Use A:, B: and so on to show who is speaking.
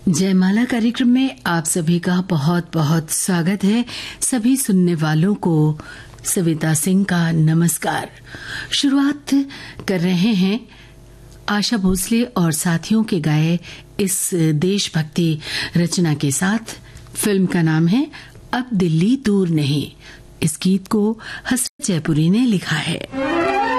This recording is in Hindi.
A: जयमाला कार्यक्रम में आप सभी का बहुत बहुत स्वागत है। सभी सुनने वालों को सविता सिंह का नमस्कार। शुरुआत कर रहे हैं आशा भोसले और साथियों के गाए इस देशभक्ति रचना के साथ। फिल्म का नाम है अब दिल्ली दूर नहीं। इस गीत को हसरत जयपुरी ने लिखा है।